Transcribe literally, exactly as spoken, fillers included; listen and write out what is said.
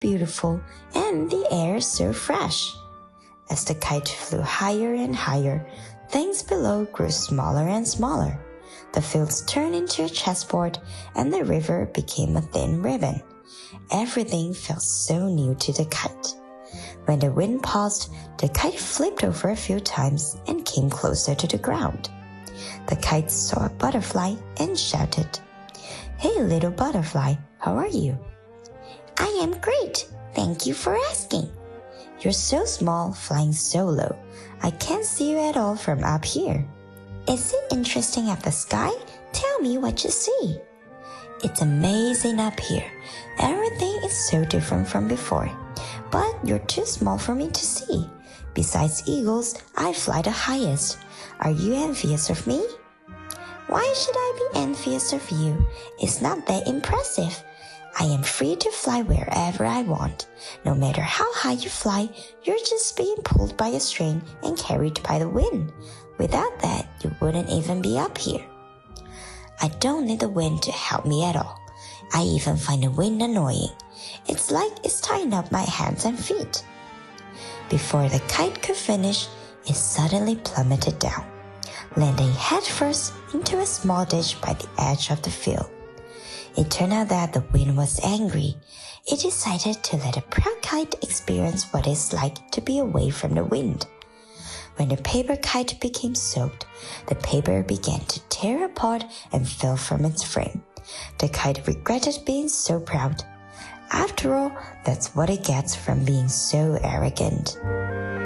beautiful, and the air so fresh. As the kite flew higher and higher, things below grew smaller and smaller. The fields turned into a chessboard, and the river became a thin ribbon. Everything felt so new to the kite. When the wind paused, the kite flipped over a few times and came closer to the ground. The kite saw a butterfly and shouted, "Hey, little butterfly, how are you?" "I am great. Thank you for asking." "You're so small, flying so low. I can't see you at all from up here." "Is it interesting at the sky? Tell me what you see." "It's amazing up here. Everything is so different from before. But you're too small for me to see. Besides eagles, I fly the highest. Are you envious of me?" "Why should I be envious of you? It's not that impressive. I am free to fly wherever I want. No matter how high you fly, you're just being pulled by a string and carried by the wind. Without that, you wouldn't even be up here." "I don't need the wind to help me at all. I even find the wind annoying. It's like it's tying up my hands and feet." Before the kite could finish, it suddenly plummeted down, landing headfirst into a small ditch by the edge of the field. It turned out that the wind was angry. It decided to let a proud kite experience what it's like to be away from the wind. When the paper kite became soaked, the paper began to tear apart and fell from its frame. The kite regretted being so proud. After all, that's what it gets from being so arrogant.